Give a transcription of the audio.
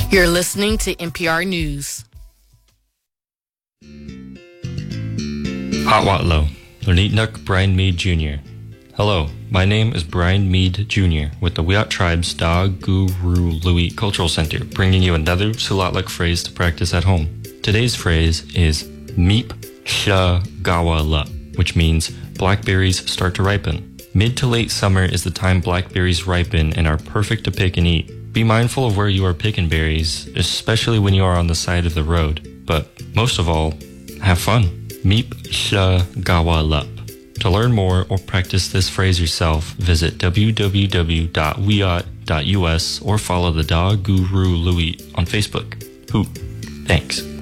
You're listening to NPR News. Hatwatlo, Lunitnuk Brian Mead Jr. Hello, my name is Brian Mead Jr. with the Wiyot Tribe's Da Guru Louie Cultural Center, bringing you another Tsleil-Waututh phrase to practice at home. Today's phrase is Meep Sha Gawa La, which means blackberries start to ripen. Mid to late summer is the time blackberries ripen and are perfect to pick and eat. Be mindful of where you are picking berries, especially when you are on the side of the road. But most of all, have fun. Meep Sha Gawa La. To learn more or practice this phrase yourself, visit www.wiyot.us or follow the Da Guru Louie on Facebook. Thanks.